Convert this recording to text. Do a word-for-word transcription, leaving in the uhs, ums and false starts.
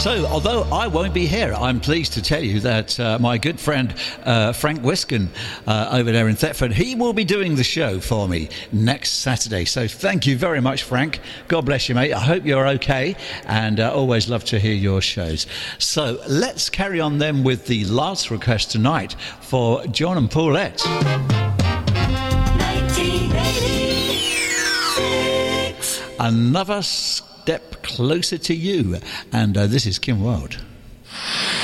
So, although I won't be here, I'm pleased to tell you that uh, my good friend uh, Frank Wiskin uh, over there in Thetford, he will be doing the show for me next Saturday. So thank you very much, Frank. God bless you, mate. I hope you're okay, and uh, always love to hear your shows. So let's carry on then with the last request tonight for John and Paulette. nineteen eighty-six. Another step closer to you, and uh, this is Kim Wilde.